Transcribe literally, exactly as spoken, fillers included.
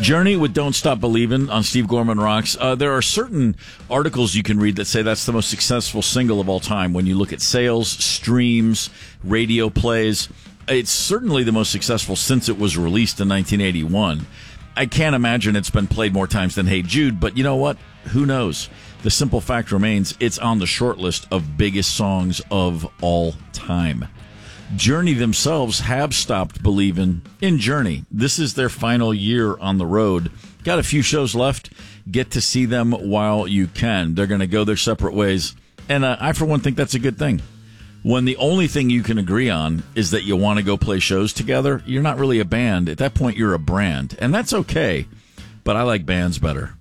Journey with Don't Stop Believin' on Steve Gorman Rocks. Uh, there are certain articles you can read that say that's the most successful single of all time. When you look at sales, streams, radio plays, it's certainly the most successful since it was released in nineteen eighty-one. I can't imagine it's been played more times than Hey Jude, but you know what? Who knows? The simple fact remains it's on the short list of biggest songs of all time. Journey themselves have stopped believing in Journey. This is their final year on the road. Got a few shows left. Get to see them while you can. They're going to go their separate ways. And uh, I, for one, think that's a good thing. When the only thing you can agree on is that you want to go play shows together, you're not really a band. At that point, you're a brand. And that's okay. But I like bands better.